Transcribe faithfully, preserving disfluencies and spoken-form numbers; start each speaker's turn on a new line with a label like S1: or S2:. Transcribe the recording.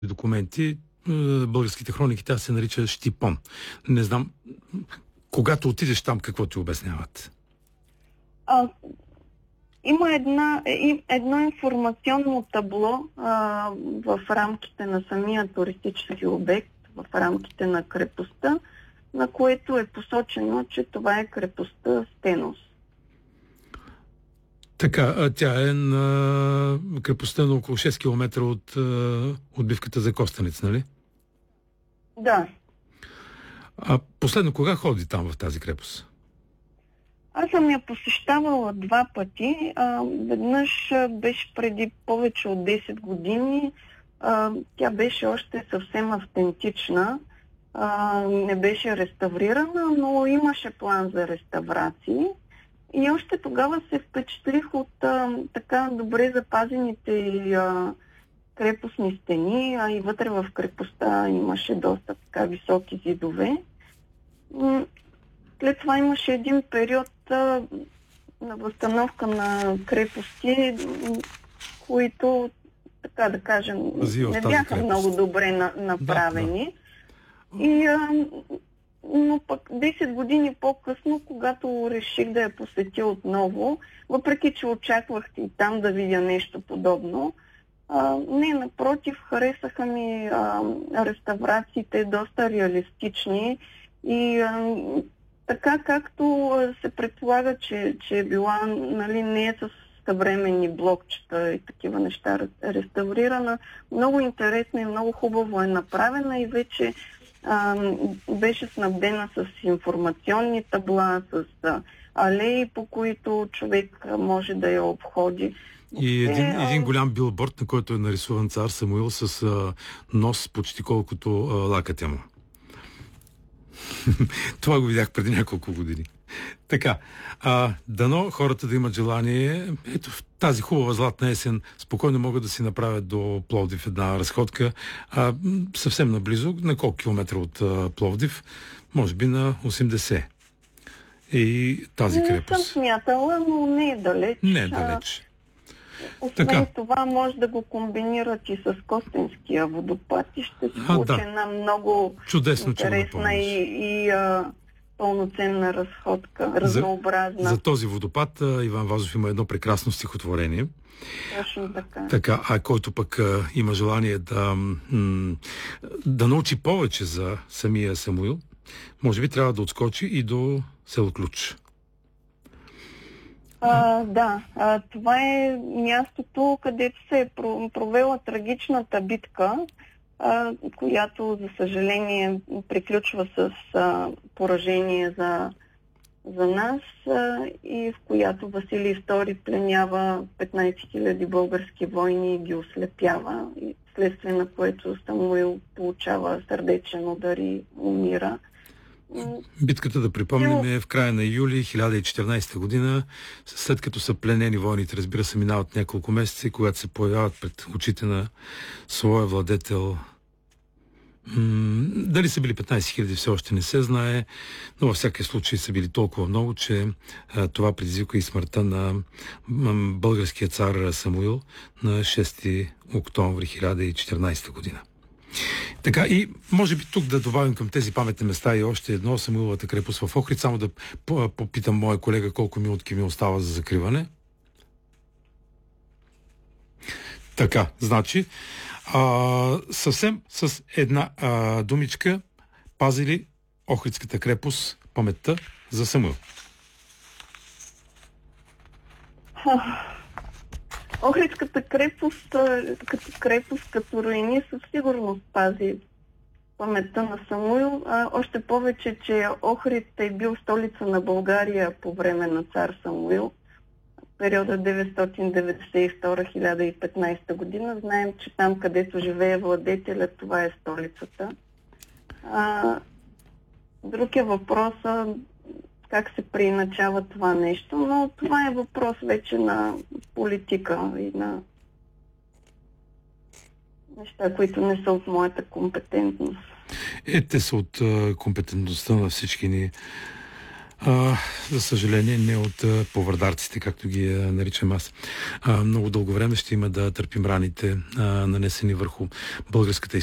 S1: документи, българските хроники, тя се нарича Щипон. Не знам, когато отидеш там, какво ти обясняват?
S2: А, има една, е, едно информационно табло а, в рамките на самия туристически обект, в рамките на крепостта, на което е посочено, че това е крепостта Стенос.
S1: Така, тя е на крепостта на около шест километра от отбивката за Костенец, нали?
S2: Да.
S1: А последно кога ходи там в тази крепост?
S2: Аз съм я посещавала два пъти. А, веднъж беше преди повече от десет години. А, тя беше още съвсем автентична. А, не беше реставрирана, но имаше план за реставрации. И още тогава се впечатлих от а, така добре запазените а, крепостни стени, а и вътре в крепостта имаше доста така високи зидове. След това имаше един период а, на възстановка на крепости, които, така да кажем, не бяха много добре на, направени. Да, да. И, а, но пък десет години по-късно, когато реших да я посетя отново, въпреки че очаквах и там да видя нещо подобно, а, не, напротив, харесаха ми а, реставрациите, доста реалистични и а, така както се предполага, че, че е била, нали, не е с съвременни блокчета и такива неща реставрирана. Много интересна и много хубаво е направена и вече а, беше снабдена с информационни табла, с а, алеи, по които човек може да я обходи.
S1: И един, един голям билборд, на който е нарисуван цар Самуил с а, нос почти колкото а, лакътя му. Това го видях преди няколко години. Така, а, дано хората да имат желание, ето в тази хубава златна есен спокойно могат да си направят до Пловдив една разходка, а, съвсем наблизо, на колко километра от а, Пловдив, може би на осемдесет. И тази крепост.
S2: Не съм смятала, но не е далеч.
S1: Не е далеч.
S2: Освен
S1: така.
S2: това, може да го комбинират и с Костенския водопад и ще се получи
S1: да.
S2: една много
S1: чудесно,
S2: интересна и, и а, пълноценна разходка, разнообразна.
S1: За, за този водопад а, Иван Вазов има едно прекрасно стихотворение.
S2: Точно така.
S1: Така, а който пък а, има желание да, м- да научи повече за самия Самуил, може би трябва да отскочи и до село Ключ.
S2: А, да, а, това е мястото, където се е провела трагичната битка, а, която, за съжаление, приключва с а, поражение за, за нас а, и в която Василий втори пленява петнайсет хиляди български войни и ги ослепява, и вследствие на което Самуил получава сърдечен удар и умира.
S1: Битката, да припомним, е в края на юли хиляда и четиринайсета година, след като са пленени войните, разбира се, минават няколко месеца и когато се появяват пред очите на своя владетел. М- дали са били петнайсет хиляди, все още не се знае, но във всяка случай са били толкова много, че а, това предизвика и смъртта на м- българския цар Самуил на шести октомври хиляда и четиринайсета година. Така, и може би тук да добавим към тези паметни места и още едно, Самуиловата крепост в Охрид. Само да попитам моя колега колко минутки ми остава за закриване. Така, значи, а, съвсем с една а, думичка пазили Охридската крепост паметта за Самуил.
S2: Охридската крепост, като крепост, като руини, със сигурност пази паметта на Самуил. А, още повече, че Охрид е бил столица на България по време на цар Самуил. В периода деветстотин деветдесет и втора до хиляда и петнайсета година. Знаем, че там, където живее владетелят, това е столицата. А, друг е въпросът как се преиначава това нещо, но това е въпрос вече на политика и на неща, които не са от моята компетентност.
S1: Е, те са от а, компетентността на всички ни. А, за съжаление, не от а, повърдарците, както ги а, наричам аз. А, много дълго време ще има да търпим раните, а, нанесени върху българската